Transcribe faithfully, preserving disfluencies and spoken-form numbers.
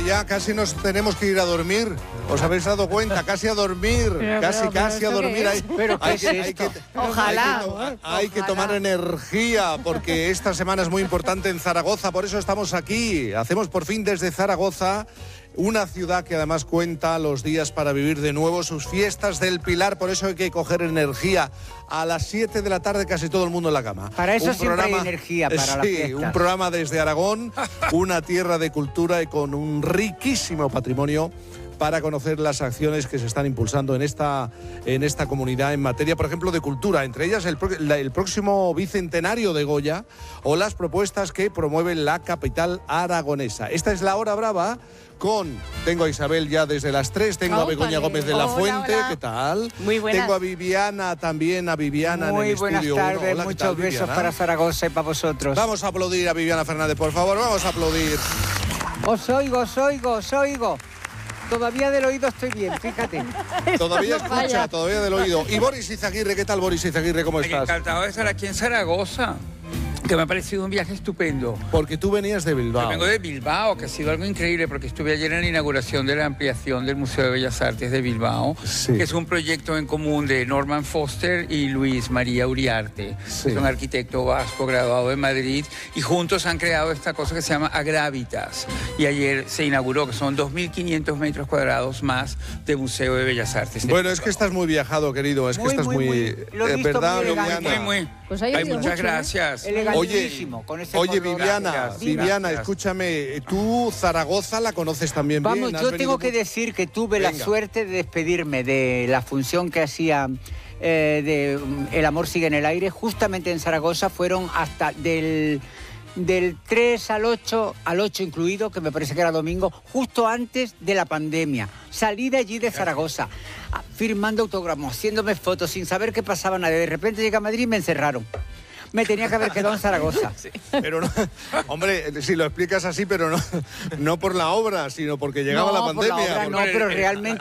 ya casi nos tenemos que ir a dormir. ¿Os habéis dado cuenta? Casi a dormir. Pero, casi, pero, casi pero, a dormir. Hay, ¿Pero qué hay es que, hay esto? que- Ojalá. Hay que, to- hay que Ojalá. tomar energía porque esta semana es muy importante en Zaragoza. Por eso estamos aquí. Hacemos por fin desde Zaragoza, una ciudad que además cuenta los días para vivir de nuevo sus fiestas del Pilar. Por eso hay que coger energía. A las siete de la tarde casi todo el mundo en la cama. Para eso Un siempre hay energía, para sí, las fiestas. un programa desde Aragón, una tierra de cultura y con un riquísimo patrimonio para conocer las acciones que se están impulsando en esta, en esta comunidad en materia, por ejemplo, de cultura, entre ellas el, pro- la- el próximo bicentenario de Goya o las propuestas que promueve la capital aragonesa. Esta es la hora brava con, tengo a Isabel ya desde las tres, tengo a Ópale. Begoña Gómez de la Hola, Fuente, hola. ¿qué tal? Muy buenas. Tengo a Viviana también, a Viviana Muy en el buenas estudio uno. tardes, Hola, ¿qué muchos tal, besos Viviana? para Zaragoza y para vosotros. Vamos a aplaudir a Viviana Fernández, por favor, vamos a aplaudir. Os oigo, os oigo, os oigo. Todavía del oído estoy bien, fíjate. Todavía no escucha, falla. todavía del oído. Y Boris Izaguirre, ¿qué tal, Boris Izaguirre? ¿Cómo Ay, estás? encantado de estar aquí en Zaragoza, que me ha parecido un viaje estupendo. Porque tú venías de Bilbao. Yo vengo de Bilbao, que ha sido algo increíble, porque estuve ayer en la inauguración de la ampliación del Museo de Bellas Artes de Bilbao, Sí. que es un proyecto en común de Norman Foster y Luis María Uriarte, Sí. que es un arquitecto vasco graduado de Madrid, y juntos han creado esta cosa que se llama Agravitas. Y ayer se inauguró, que son dos mil quinientos metros cuadrados más de Museo de Bellas Artes. de Bueno, es Bilbao. que estás muy viajado, querido. Es que Muy, estás muy, muy... muy- lo he eh, visto ¿verdad, muy elegante. Viviana? Muy, muy. Pues ha Ay, llovido muchas mucho, ¿eh? gracias. Elegantísimo, con ese Oye, color. Viviana, Gracias, Viviana, gracias. escúchame, tú Zaragoza la conoces también Vamos, bien. has yo venido tengo que mucho- decir que tuve la Venga. suerte de despedirme de la función que hacía eh, de mm, El amor sigue en el aire, justamente en Zaragoza. Fueron hasta del, del tres al ocho, al ocho incluido, que me parece que era domingo, justo antes de la pandemia. Salí de allí de Zaragoza, ah, firmando autógrafos, haciéndome fotos, sin saber qué pasaba nadie. De repente llegué a Madrid y me encerraron. Me tenía que haber quedado en Zaragoza. Pero no, hombre, si lo explicas así, pero no, no por la obra, sino porque llegaba No, la por la pandemia. obra porque- no, pero realmente